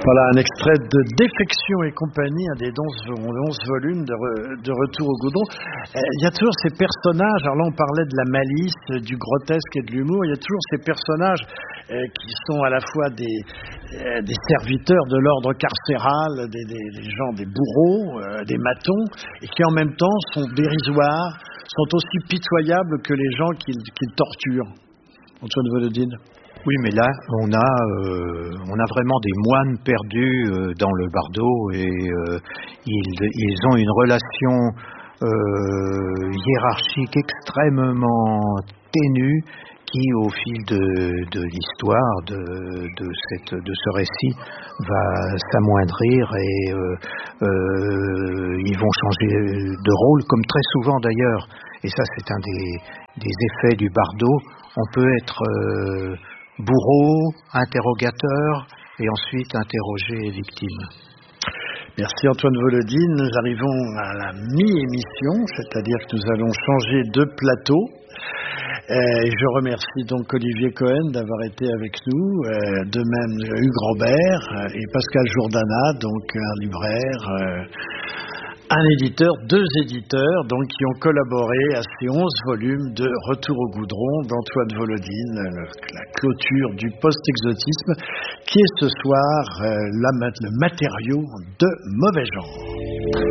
Voilà un extrait de Défection et compagnie, un des 11 volumes de Retour au goudron. Il y a toujours ces personnages, alors là on parlait de la malice, du grotesque et de l'humour, il y a toujours ces personnages qui sont à la fois des serviteurs de l'ordre carcéral, des gens, des bourreaux, des matons, et qui en même temps sont dérisoires, sont aussi pitoyables que les gens qu'ils torturent. Antoine Volodine. Oui, mais là, on a vraiment des moines perdus dans le bardo et ils ont une relation hiérarchique extrêmement ténue qui, au fil de l'histoire de ce récit, va s'amoindrir et ils vont changer de rôle, comme très souvent d'ailleurs. Et ça, c'est un des effets du bardo. On peut être bourreau, interrogateur et ensuite interroger victime. Merci Antoine Volodine. Nous arrivons à la mi-émission, c'est-à-dire que nous allons changer de plateau. Je remercie donc Olivier Cohen d'avoir été avec nous, de même Hugues Robert et Pascal Jourdana, donc un libraire, un éditeur, 2 éditeurs donc qui ont collaboré à ces 11 volumes de Retour au goudron d'Antoine Volodine, la clôture du post-exotisme, qui est ce soir le matériau de mauvais genre.